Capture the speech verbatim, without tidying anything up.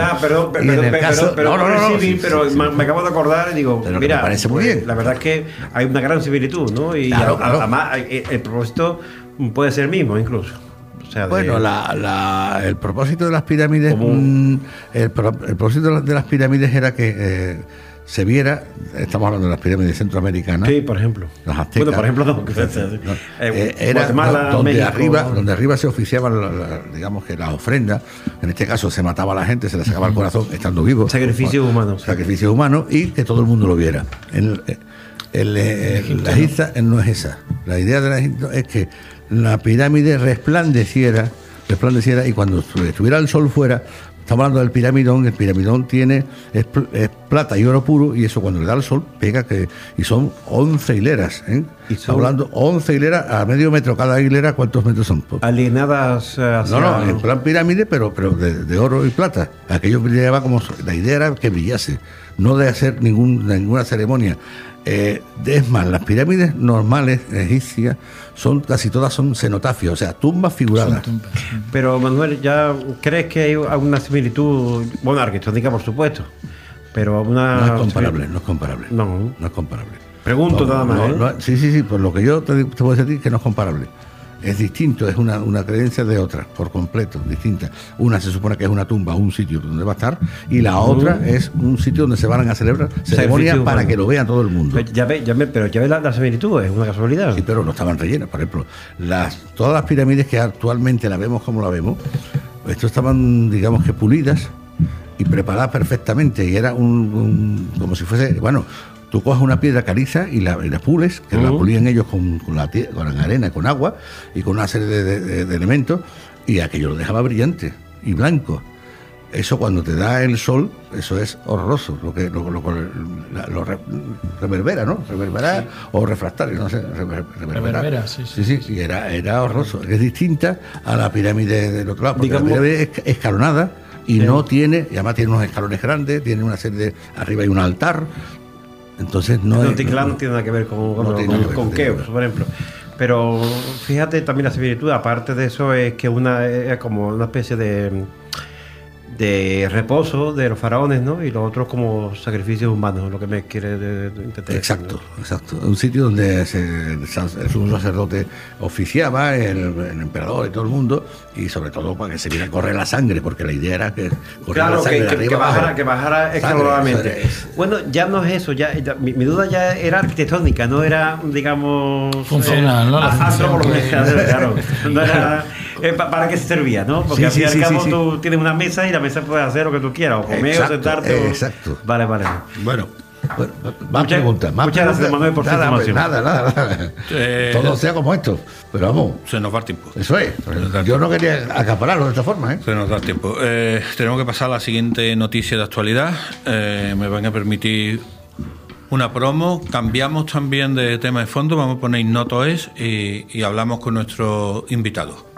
Ah, perdón, Y en perdón, el perdón, caso- pero, no, no, no, no, sí, sí, pero sí, me, sí. me acabo de acordar y digo, Pero que mira, me parece muy pues, bien. la verdad es que hay una gran similitud, ¿no? Y Claro, a- claro. además hay- el propósito puede ser el mismo incluso. O sea, de- Bueno, la, la- el propósito de las pirámides, Como- mm, el, pro- el propósito de las, de las pirámides era que eh, se viera, estamos hablando de las pirámides centroamericanas, Sí, por ejemplo. las aztecas. Bueno, por ejemplo, no. No, Eh, eh, era Guatemala, do- donde México. arriba donde arriba se oficiaban la- la- digamos que las ofrendas. En este caso se mataba a la gente, se le sacaba el corazón estando vivo, Sacrificios humanos. sacrificios humanos, y que todo el mundo lo viera. El, el, el- la Giza no es esa. La idea de la Egipto es que la pirámide resplandeciera resplandeciera y cuando estu- estuviera el sol fuera. Estamos hablando del piramidón. El piramidón tiene es, pl- es plata y oro puro, y eso cuando le da el sol pega, que y son once hileras, ¿eh? Y son- Estamos hablando once hileras a medio metro cada hilera. ¿Cuántos metros son? Pues, Alienadas eh, hacia... no, no, en plan pirámide, pero pero de, de oro y plata. Aquello brillaba como... La idea era que brillase, no de hacer ningún, ninguna ceremonia. Eh, es más, las pirámides normales egipcias son casi todas son cenotafios, o sea, tumbas figuradas. Son tumbas, sí. Pero Manuel, ¿ya crees que hay alguna similitud? Bueno, arquitectónica, por supuesto, pero una... No es comparable, no es comparable. No. No es comparable. Pregunto No, nada más, no, ¿eh? no, sí, sí, sí, por lo que yo te, te puedo decir que no es comparable. Es distinto, es una, una creencia de otra, por completo, distinta. Una se supone que es una tumba, un sitio donde va a estar, y la otra es un sitio donde se van a celebrar ceremonias Sacrificio para humano. que lo vea todo el mundo. Pero ya ve, ya ve, pero ya ve la, la similitud, es una casualidad. Sí, pero no estaban rellenas. Por ejemplo, las, todas las pirámides que actualmente la vemos como la vemos, esto estaban, digamos que pulidas y preparadas perfectamente, y era un, un- como si fuese, bueno, tú coges una piedra caliza y la, y la pules, que la Ujú. pulían ellos con, con, la, tie- con la arena, con agua y con una serie de, de- de- de elementos, y aquello lo dejaba brillante y blanco. Eso cuando te da el sol, eso es horroroso, lo que lo, lo, la- lo re- reverbera, ¿no? Reverbera o refractario, no sé, rever- reverbera. Reverbera, sí, Sí, sí, sí, y era, era horroroso. Es distinta a la pirámide del otro lado, porque Digamos- la pirámide es escalonada y Sí. no tiene, y además tiene unos escalones grandes, tiene una serie de, arriba hay un altar, entonces no No, es... Ticlán no tiene nada que ver con, con, No tiene con- nada que ver, con no tiene Keops, nada. por ejemplo. Pero fíjate también la similitud, aparte de eso, es que una es como una especie de, de reposo de los faraones, ¿no? Y los otros como sacrificios humanos, lo que me quiere de- de- intentar decir, Exacto, ¿no? exacto. Un sitio donde se, el sumo sacerdote oficiaba, el, el emperador y todo el mundo, y sobre todo para que se viera correr la sangre, porque la idea era que corriera Claro, la sangre que, de que- arriba que bajara, abajo. que bajara Sangre, escalonadamente. sangre. Bueno, ya no es eso, ya, ya- mi, mi duda ya era arquitectónica, no era, digamos... Funcional, ¿no? La a- función antropología, que- claro. No era, eh, pa- ¿para qué se servía, no? Porque Sí, al fin y sí, al sí, cabo sí, sí. tú tienes una mesa y la mesa puedes hacer lo que tú quieras, o comer Exacto, o sentarte. o- exacto. Vale, vale. Bueno, bueno, más Muchas- preguntas. Más muchas gracias, preguntas. Manuel, por su nada, información. Nada, nada, nada. Eh, Todo sea como esto. Pero vamos, Se nos va el tiempo. eso es. Yo no quería acapararlo de esta forma, ¿eh? Se nos da el tiempo. Eh, tenemos que pasar a la siguiente noticia de actualidad. Eh, me van a permitir una promo. Cambiamos también de tema de fondo. Vamos a poner Noto Es y, y hablamos con nuestro invitado.